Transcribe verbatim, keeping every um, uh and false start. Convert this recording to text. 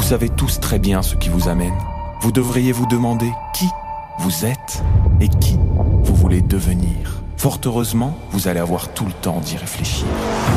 savez tous très bien ce qui vous amène. Vous devriez vous demander qui vous êtes et qui vous voulez devenir. Fort heureusement, vous allez avoir tout le temps d'y réfléchir.